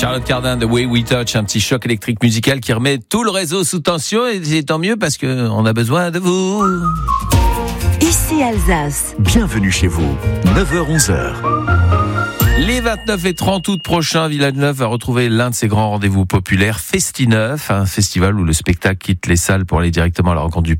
Charlotte Cardin de Way We Touch, un petit choc électrique musical qui remet tout le réseau sous tension, et c'est tant mieux parce qu'on a besoin de vous. Ici Alsace. Bienvenue chez vous, 9h-11h. Les 29 et 30 août prochains, Villeneuve va retrouver l'un de ses grands rendez-vous populaires, Festi9, un festival où le spectacle quitte les salles pour aller directement à la rencontre du